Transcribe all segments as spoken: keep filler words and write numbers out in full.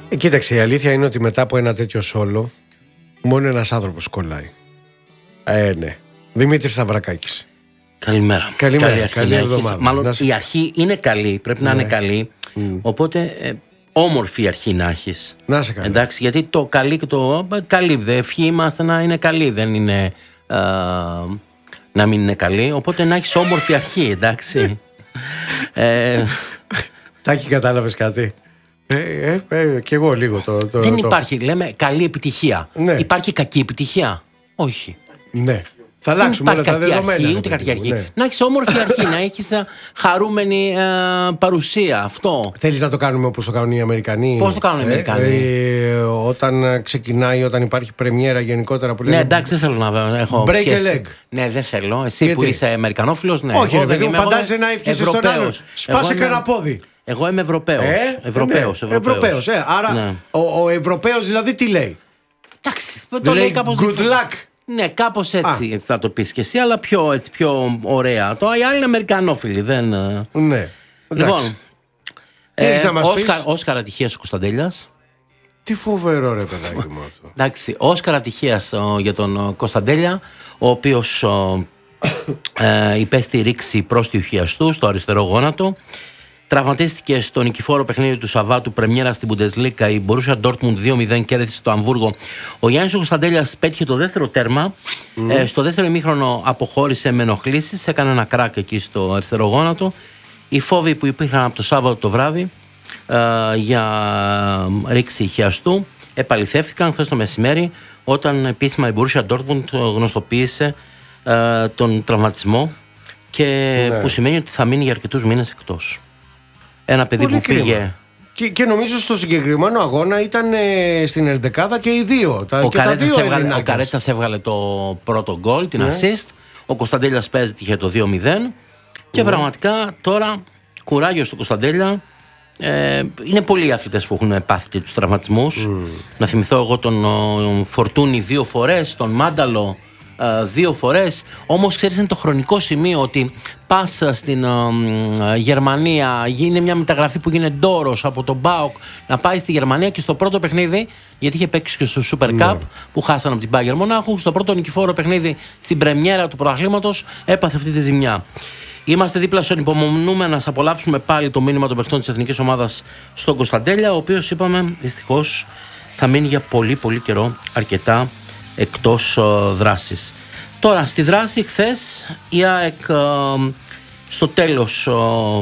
Ε, κοίταξε, η αλήθεια είναι ότι μετά από ένα τέτοιο σόλο μόνο ένας άνθρωπος κολλάει. Ε, ναι. Δημήτρης Σταυρακάκης. Καλημέρα. Καλημέρα. Καλή, καλή εβδομάδα. Μάλλον η αρχή είναι καλή, πρέπει να ναι. είναι καλή. Mm. Οπότε ε, όμορφη αρχή να έχεις. Να σε καλά. Εντάξει, γιατί το καλή και το καλή, δε ευχή είμαστε να είναι καλή, δεν είναι α, να μην είναι καλή. Οπότε να έχεις όμορφη αρχή, εντάξει. ε, Τάκη, κατάλαβες κάτι? Ε, ε, ε, κι εγώ λίγο το, το Δεν το... υπάρχει, λέμε, καλή επιτυχία. Ναι. Υπάρχει κακή επιτυχία? Όχι. Ναι. Θα αλλάξουμε όλα τα δεδομένα. Αρχή, ούτε κακή αρχή. Ναι. Να έχεις όμορφη αρχή, να έχεις χαρούμενη ε, παρουσία. Αυτό. Θέλεις να το κάνουμε όπως το κάνουν οι Αμερικανοί? Πώς το κάνουν οι Αμερικανοί? Ε, ε, όταν ξεκινάει, όταν υπάρχει πρεμιέρα γενικότερα που λένε. Ναι, εντάξει, δεν θέλω να έχω. Break a leg. Ναι, δεν θέλω. Εσύ Γιατί? Που είσαι Αμερικανόφιλος, ναι. Όχι, δεν μου φαντάζεσαι να ευχέσαι στον άλλον. Σπάσε κανένα πόδι. Εγώ είμαι Ευρωπαίος. Ε, Ευρωπαίος, ναι, Ευρωπαίος. Ε, άρα ναι. ο, ο Ευρωπαίος δηλαδή τι λέει? Εντάξει, το λέει κάπως. Good luck. Ναι, κάπως έτσι Α. θα το πεις και εσύ, αλλά πιο, έτσι, πιο ωραία. Το οι άλλοι είναι Αμερικανόφιλοι, δεν. Ναι. Λοιπόν. Τι έχεις να μας Όσκαρ, πεις? Όσκαρ ατυχίας ο Κωνσταντέλιας. Τι φοβερό ρε παιδάκι μου αυτό. Εντάξει, Όσκαρ ατυχίας για τον Κωνσταντέλια, ο οποίος ε, υπέστη ρήξη πρόστιου χιαστού στο αριστερό γόνατο. Τραυματίστηκε στο νικηφόρο παιχνίδι του Σαββάτου, πρεμιέρα στην Bundesliga. Η Borussia Dortmund δύο μηδέν κέρδισε το Αμβούργο. Ο Γιάννης ο Κωνσταντέλιας πέτυχε το δεύτερο τέρμα. Mm. Ε, στο δεύτερο ημίχρονο αποχώρησε με ενοχλήσεις. Έκανε ένα κράκ εκεί στο αριστερό γόνατο. Οι φόβοι που υπήρχαν από το Σάββατο το βράδυ ε, για ρήξη χιαστού επαληθεύτηκαν χθες το μεσημέρι, όταν επίσημα η Borussia Dortmund γνωστοποίησε ε, τον τραυματισμό. Και ναι. που σημαίνει ότι θα μείνει για αρκετούς μήνες εκτός. Ένα παιδί Πολύ που κρίμα. πήγε. Και, και νομίζω στο συγκεκριμένο αγώνα ήταν ε, στην ενδεκάδα και οι δύο. Τα, ο, και τα δύο έβγαλε, ο Καρέτσας έβγαλε το πρώτο γκολ, την ναι. assist. Ο Κωνσταντέλιας παίζει είχε το δύο μηδέν. Και ναι. πραγματικά τώρα κουράγιο στο Κωνσταντέλια. Ε, είναι πολλοί οι αθλητές που έχουν πάθει τους τραυματισμούς. Mm. Να θυμηθώ εγώ τον ο, Φορτούνη δύο φορές, τον Μάνταλο δύο φορές. Όμως ξέρεις, είναι το χρονικό σημείο ότι πας στην uh, Γερμανία, γίνει μια μεταγραφή που γίνεται ντόρος από τον ΠΑΟΚ να πάει στη Γερμανία, και στο πρώτο παιχνίδι, γιατί είχε παίξει και στο Super Cup yeah. που χάσανε από την Bayern Μονάχου, στο πρώτο νικηφόρο παιχνίδι στην πρεμιέρα του πρωταθλήματος έπαθε αυτή τη ζημιά. Είμαστε δίπλα στον υπομονούμε να σας απολαύσουμε πάλι το μήνυμα των παιχτών της εθνικής ομάδας στον Κωνσταντέλια, ο οποίος, είπαμε, δυστυχώς θα μείνει για πολύ πολύ καιρό αρκετά εκτός uh, δράσης. Τώρα στη δράση χθες η ΑΕΚ uh, στο τέλος uh,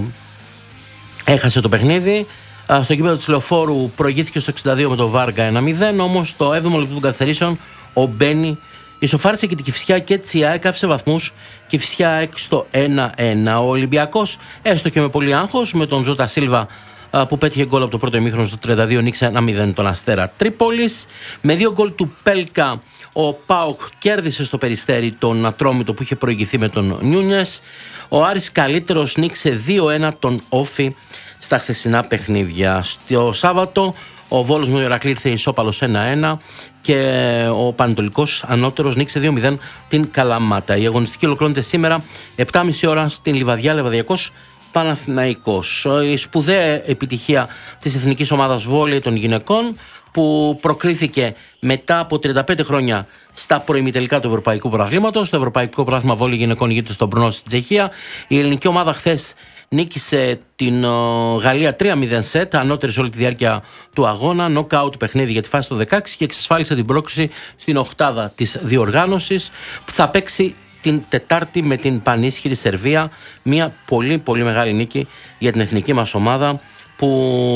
έχασε το παιχνίδι. Uh, στο γήπεδο της Λεωφόρου προηγήθηκε στο εξήντα δύο με το Βάργα ένα μηδέν, όμως το έβδομο λεπτό των καθυστερήσεων ο Μπένι ισοφάρισε και την Κηφισιά, και έτσι η ΑΕΚ άφησε βαθμούς. Κηφισιά ΑΕΚ στο ένα ένα. Ο Ολυμπιακός, έστω και με πολύ άγχος, με τον Ζώτα Σίλβα που πέτυχε γκολ από το πρώτο ημίχρονο στο τριάντα δύο, νίκησε ένα μηδέν τον Αστέρα Τρίπολης. Με δύο γκολ του Πέλκα ο ΠΑΟΚ κέρδισε στο Περιστέρι τον Ατρόμητο που είχε προηγηθεί με τον Νιούνιες. Ο Άρης καλύτερος νίκησε δύο ένα τον Όφι στα χθεσινά παιχνίδια. Στο Σάββατο ο Βόλος με τον Ηρακλή ήρθε ισόπαλος ένα ένα και ο Πανετολικός ανώτερος νίκησε δύο μηδέν την Καλαμάτα. Η αγωνιστική ολοκληρώνεται σήμερα επτά και μισή ώρα στην Λιβαδιά, Λεβαδιακός Παναθηναϊκός. Η σπουδαία επιτυχία της εθνικής ομάδας βόλεϊ των γυναικών, που προκρίθηκε μετά από τριάντα πέντε χρόνια στα προημιτελικά του Ευρωπαϊκού Πρωταθλήματος. Το Ευρωπαϊκό Πρωτάθλημα Βόλεϊ Γυναικών ηγείται στον Brno στην Τσεχία. Η ελληνική ομάδα χθες νίκησε την uh, Γαλλία τρία μηδέν σετ, ανώτερη σε όλη τη διάρκεια του αγώνα, νοκάουτ παιχνίδι για τη φάση των δεκαέξι, και εξασφάλισε την πρόκριση στην οκτάδα της διοργάνωσης, που θα παίξει την Τετάρτη με την πανίσχυρη Σερβία. Μια πολύ πολύ μεγάλη νίκη για την εθνική μας ομάδα, που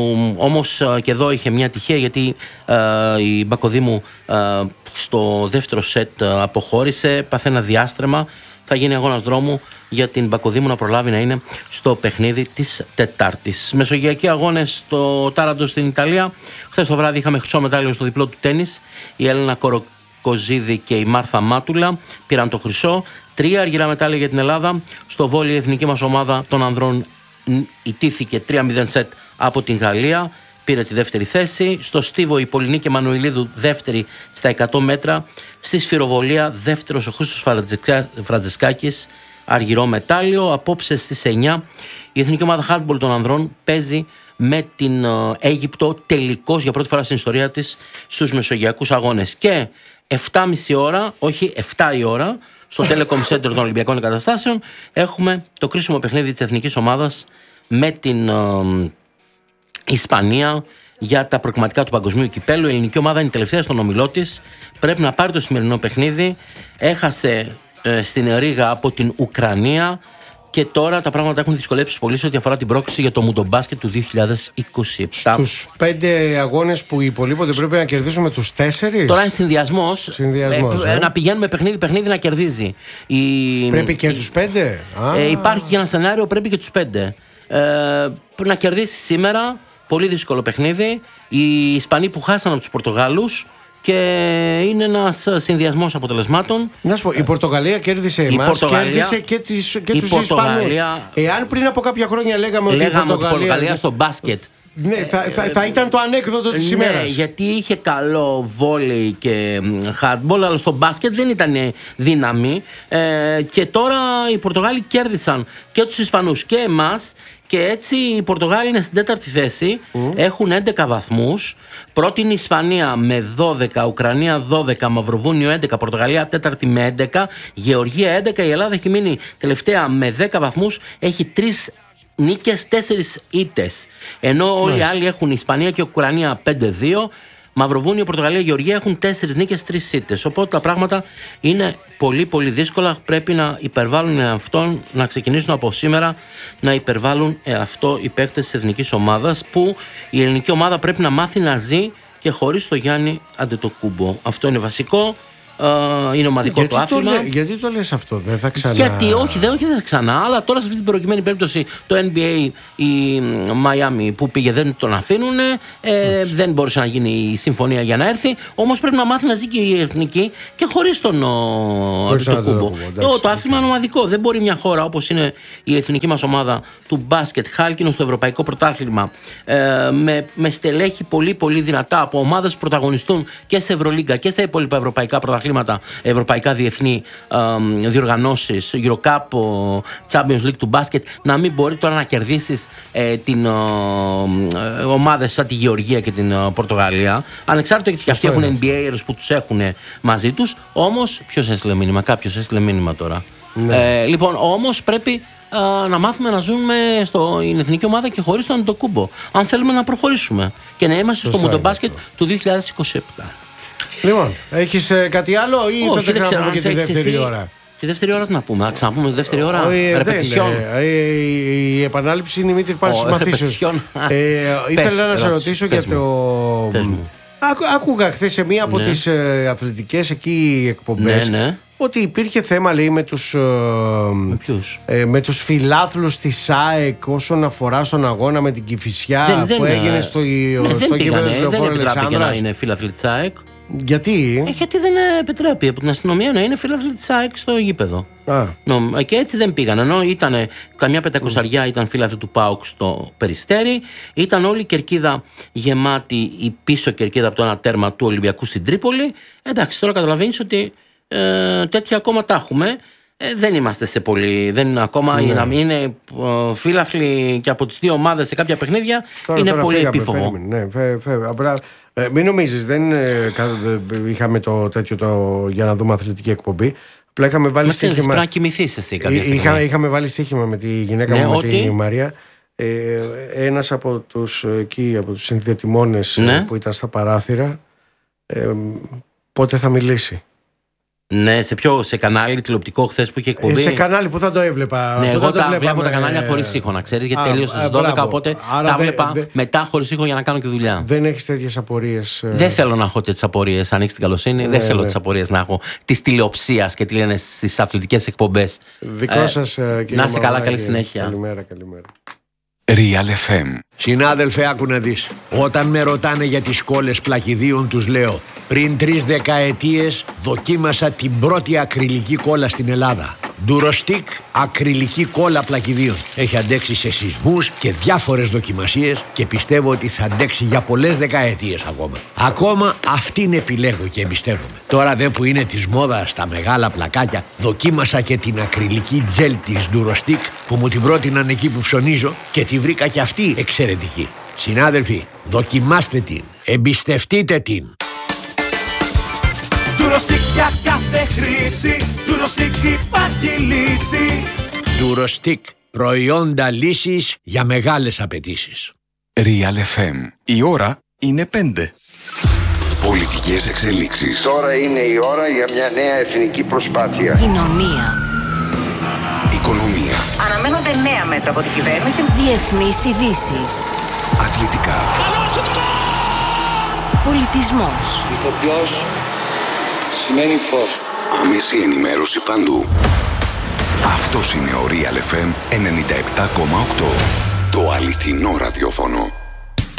όμως και εδώ είχε μια τυχαία, γιατί ε, η Μπακοδήμου ε, στο δεύτερο σετ αποχώρησε, πάθε ένα διάστρεμα. Θα γίνει αγώνας δρόμου για την Μπακοδήμου να προλάβει να είναι στο παιχνίδι της Τετάρτης. Μεσογειακοί αγώνες στο Τάραντο στην Ιταλία. Χθες το βράδυ είχαμε χρυσό μετάλλιο στο διπλό του τένις. Η Έλενα Κοροκοζίδη και η Μάρθα Μάτουλα πήραν το χρυσό. Τρία αργυρά μετάλλια για την Ελλάδα. Στο βόλεϊ η εθνική μας ομάδα των ανδρών ιτήθηκε τρία μηδέν σετ από την Γαλλία, πήρε τη δεύτερη θέση. Στο στίβο η Πολυνίκη Μανουηλίδου δεύτερη στα εκατό μέτρα. Στη σφυροβολία δεύτερος ο Χρήστος Φραντζεσκάκης, αργυρό μετάλλιο. Απόψε στις εννιά η εθνική ομάδα handball των ανδρών παίζει με την Αίγυπτο τελικώς για πρώτη φορά στην ιστορία της στους Μεσογειακούς Αγώνες. Και εφτά και μισή ώρα, όχι εφτά η ώρα, στο Telecom Center των Ολυμπιακών Εγκαταστάσεων έχουμε το κρίσιμο παιχνίδι της εθνικής ομάδας με την ε, Ισπανία για τα προκριματικά του παγκοσμίου κυπέλου. Η ελληνική ομάδα είναι η τελευταία στον ομιλό της. Πρέπει να πάρει το σημερινό παιχνίδι. Έχασε ε, στην Ρήγα από την Ουκρανία. Και τώρα τα πράγματα έχουν δυσκολέψει πολύ σε ό,τι αφορά την πρόκληση για το Μουντομπάσκετ του δύο χιλιάδες είκοσι επτά. Στους πέντε αγώνες που υπολείπονται πρέπει να κερδίσουμε τους τέσσερις. Τώρα είναι συνδυασμός. Συνδυασμός ε, ε. Να πηγαίνουμε παιχνίδι-παιχνίδι να κερδίζει. Η, πρέπει και η, τους πέντε. Ε, υπάρχει και ένα σενάριο, πρέπει και τους πέντε. Ε, να κερδίσει σήμερα. Πολύ δύσκολο παιχνίδι. Οι Ισπανοί που χάσαν από τους Πορτογάλους. Και είναι ένας συνδυασμός αποτελεσμάτων. Να σου πω, η Πορτογαλία κέρδισε εμάς, κέρδισε και, τις, και τους Ισπανούς. Εάν πριν από κάποια χρόνια λέγαμε, λέγαμε ότι η Πορτογαλία, ότι η Πορτογαλία στο μπάσκετ, ναι, θα, θα, θα ήταν το ανέκδοτο της ναι, ημέρας. Γιατί είχε καλό βόλεϊ και hardball, αλλά στο μπάσκετ δεν ήταν δύναμη. Ε, και τώρα οι Πορτογάλοι κέρδισαν και τους Ισπανούς και εμάς. Και έτσι οι Πορτογάλοι είναι στην τέταρτη θέση, mm. έχουν έντεκα βαθμούς. Πρώτη είναι η Ισπανία με δώδεκα, Ουκρανία δώδεκα, Μαυροβούνιο έντεκα, Πορτογαλία τέταρτη με έντεκα, Γεωργία έντεκα. Η Ελλάδα έχει μείνει τελευταία με δέκα βαθμούς, έχει τρεις νίκες, τέσσερις ήττες. Ενώ όλοι οι άλλοι έχουν, η Ισπανία και η Ουκρανία πέντε δύο. Μαυροβούνιο, Πορτογαλία, Γεωργία έχουν τέσσερις νίκες, τρεις ήττες. Οπότε τα πράγματα είναι πολύ πολύ δύσκολα. Πρέπει να υπερβάλλουν αυτόν, να ξεκινήσουν από σήμερα να υπερβάλλουν αυτό οι παίκτες της εθνικής ομάδας, που η ελληνική ομάδα πρέπει να μάθει να ζει και χωρίς το Γιάννη Αντετοκούμπο. Αυτό είναι βασικό. Είναι ομαδικό γιατί το άθλημα. Το λέ, γιατί το λες αυτό, δεν θα ξανά. Γιατί όχι, δεν, όχι, δεν θα ξανά. Αλλά τώρα σε αυτή την προκειμένη περίπτωση το N B A, η Μαϊάμι που πήγε δεν τον αφήνουν. Ε, δεν μπορούσε να γίνει η συμφωνία για να έρθει. Όμως πρέπει να μάθει να ζει και η εθνική και χωρίς τον Αντετοκούμπο. Το, το άθλημα είναι ομαδικό. Δεν μπορεί μια χώρα όπως είναι η εθνική μας ομάδα του μπάσκετ, χάλκινο στο ευρωπαϊκό πρωτάθλημα, ε, με, με στελέχη πολύ πολύ δυνατά από ομάδες που πρωταγωνιστούν και σε Ευρωλίγκα και στα υπόλοιπα ευρωπαϊκά πρωταθλήματα, ευρωπαϊκά διεθνή ε, διοργανώσεις, Eurocup, Champions League του μπάσκετ, να μην μπορεί τώρα να κερδίσεις ε, την ε, ε, ομάδες σαν τη Γεωργία και την ε, Πορτογαλία, ανεξάρτητα και αυτοί έχουν N B A'ers που τους έχουν μαζί τους. Όμως, ποιος έστειλε μήνυμα, κάποιος έστειλε μήνυμα τώρα. Ναι. Ε, λοιπόν, όμως πρέπει ε, να μάθουμε να ζούμε στην εθνική ομάδα και χωρίς τον Αντετοκούμπο, αν θέλουμε να προχωρήσουμε και να είμαστε στο Μουντομπάσκετ του δύο χιλιάδες είκοσι επτά. Λοιπόν, έχεις ε, κάτι άλλο ή όχι, θα τα ξαναπούμε και τη δεύτερη εσύ, ώρα? Τη δεύτερη ώρα τι να πούμε, να ξαναπούμε τη δεύτερη ώρα. Ρεπετησιόν. Η επανάληψη είναι η μήτρη πάσης μαθήσεως. Ήθελα να σε ρωτήσω για το... Άκουγα χθες σε μία από τις αθλητικές εκεί εκπομπές ότι υπήρχε θέμα, λέει, με τους, με ε, με τους φιλάθλους της ΑΕΚ όσον αφορά στον αγώνα με την Κηφισιά δεν, που δεν, έγινε στο, ναι, στο γήπεδο της Λεωφόρου Αλεξάνδρας. Δεν επιτράπηκε να είναι φιλάθλοι της ΑΕΚ. Γιατί? Ε, γιατί δεν επιτρέπει από την αστυνομία να είναι φιλάθλοι της ΑΕΚ στο γήπεδο. Α. No, και έτσι δεν πήγαν. Ενώ ήταν καμιά πεντακοσαριά ήταν φίλαθλοι του ΠΑΟΚ στο Περιστέρι. Ήταν όλη η κερκίδα γεμάτη, η πίσω κερκίδα από το ένα τέρμα του Ολυμπιακού στην Τρίπολη. Εντάξει, τώρα καταλαβαίνεις ότι ε, τέτοια ακόμα τα έχουμε. Ε, δεν είμαστε σε πολύ. Δεν είναι ακόμα. Ναι. Να μην είναι ε, φίλαθλοι και από τις δύο ομάδες σε κάποια παιχνίδια τώρα, είναι τώρα πολύ φύγαμε, επίφοβο. Ναι, φε, φε, απλά, ε, μην νομίζεις, δεν ε, είχαμε το τέτοιο το, για να δούμε αθλητική εκπομπή. Απλά είχαμε βάλει Μα στοίχημα. Πρέπει να κοιμηθείς εσύ κάποια στιγμή. Είχα, είχαμε βάλει στοίχημα με τη γυναίκα ναι, μου, ότι... με τη Μαρία. Ε, ένας από τους, εκεί, από τους συνδετημόνες ναι. που ήταν στα παράθυρα, ε, πότε θα μιλήσει. Ναι, σε ποιο, σε κανάλι τηλεοπτικό χθες που είχε εκπομπή. Σε κανάλι που θα το έβλεπα. Ναι, εγώ τα βλέπαμε... βλέπω τα κανάλια χωρίς ήχο, να ξέρεις, γιατί τελείωσε στις δώδεκα. Οπότε άρα τα βλέπα δε... μετά χωρίς ήχο για να κάνω και δουλειά. Δεν έχεις τέτοιες απορίες. Δεν θέλω να έχω τέτοιες απορίες, αν έχεις την καλοσύνη. Ναι, δεν θέλω ναι. τις απορίες να έχω τη τηλεοψίας και τι λένε στις αθλητικές εκπομπές. Δικό ε, σας, κύριε να είστε καλά, καλή συνέχεια. Καλημέρα, καλημέρα. Real εφ εμ. Συνάδελφε, άκου να δεις. Όταν με ρωτάνε για τις κόλλες πλακιδίων, τους λέω: πριν τρεις δεκαετίες δοκίμασα την πρώτη ακριλική κόλλα στην Ελλάδα. Durostic ακριλική κόλλα πλακιδίων. Έχει αντέξει σε σεισμούς και διάφορες δοκιμασίες και πιστεύω ότι θα αντέξει για πολλές δεκαετίες ακόμα. Ακόμα αυτήν επιλέγω και εμπιστεύομαι. Τώρα δε που είναι της μόδας στα μεγάλα πλακάκια, δοκίμασα και την ακριλική τζέλ της Durostic που μου την πρότειναν εκεί που ψωνίζω και τη βρήκα και αυτή εξαιρετική. Συνάδελφοι, δοκιμάστε την. Εμπιστευτείτε την. Ντουροστικ για κάθε χρήση. Ντουροστικ υπάρχει λύση. Ντουροστικ. Προϊόντα λύσης για μεγάλες απαιτήσεις. Real εφ εμ. Η ώρα είναι πέντε. Πολιτικές εξελίξεις. Τώρα είναι η ώρα για μια νέα εθνική προσπάθεια. Κοινωνία. Οικονομία. Αναμένονται νέα μέτρα από την κυβέρνηση. Διεθνείς ειδήσεις. Αθλητικά. Πολιτισμός. Ηθοποιός σημαίνει φως. Άμεση ενημέρωση παντού. Αυτός είναι ο Real εφ εμ ενενήντα επτά κόμμα οκτώ. Το αληθινό ραδιόφωνο.